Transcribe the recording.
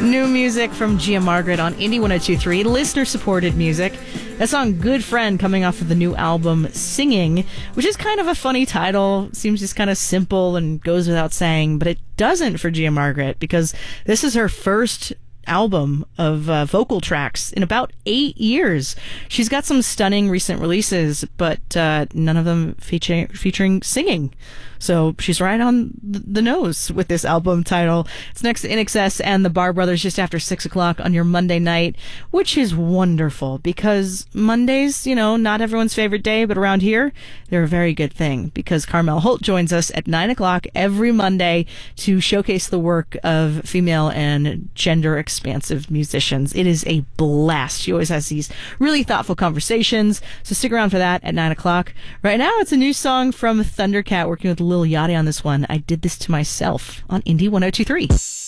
New music from Gia Margaret on Indie 102.3, listener-supported music. That song, Good Friend, coming off of the new album, Singing, which is kind of a funny title. Seems just kind of simple and goes without saying, but it doesn't for Gia Margaret, because this is her first album of vocal tracks in about 8 years. She's got some stunning recent releases, but none of them featuring singing. So she's right on the nose with this album title. It's next to INXS and the Bar Brothers just after 6 o'clock on your Monday night, which is wonderful because Mondays, not everyone's favorite day, but around here, they're a very good thing because Carmel Holt joins us at 9 o'clock every Monday to showcase the work of female and gender expansive musicians. It is a blast. She always has these really thoughtful conversations, so stick around for that at 9 o'clock. Right now, it's a new song from Thundercat working with Lil Yachty on this one. I Did This to Myself on Indie 102.3.